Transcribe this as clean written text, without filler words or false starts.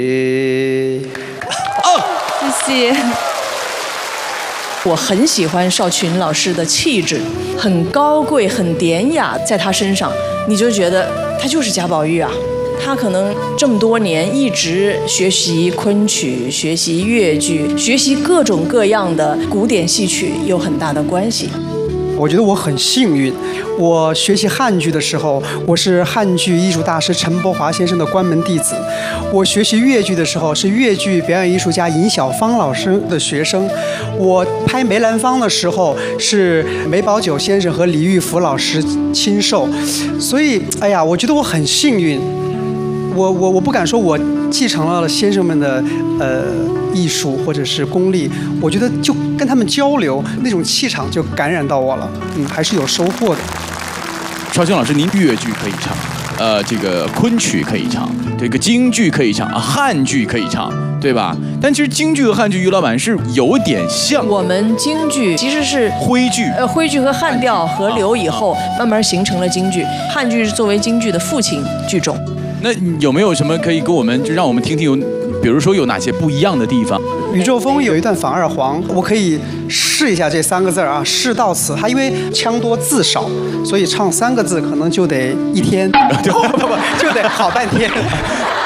谢谢。我很喜欢邵群老师的气质，很高贵，很典雅，在他身上，你就觉得他就是贾宝玉啊。他可能这么多年一直学习昆曲、学习越剧、学习各种各样的古典戏曲，有很大的关系。 我觉得我很幸运，我学习汉剧的时候，我是汉剧艺术大师陈伯华先生的关门弟子；我学习越剧的时候，是越剧表演艺术家尹晓芳老师的学生；我拍梅兰芳的时候，是梅葆玖先生和李玉福老师亲授。所以，哎呀，我觉得我很幸运。我不敢说我继承了先生们的艺术或者是功力，我觉得就跟他们交流，那种气场就感染到我了，还是有收获的。 邵群老师，您越剧可以唱，这个昆曲可以唱，这个京剧可以唱，汉剧可以唱，对吧？但其实京剧和汉剧，于老板是有点像。我们京剧其实是徽剧， 徽剧和汉调合流以后，慢慢形成了京剧。汉剧是作为京剧的父亲剧种。 那有没有什么可以给我们，就让我们听听比如说有哪些不一样的地方？ 宇宙风有一段反二黄，我可以试一下这3个字啊，试到此。它因为腔多字少，所以唱3个字可能就得1天，就得好半天。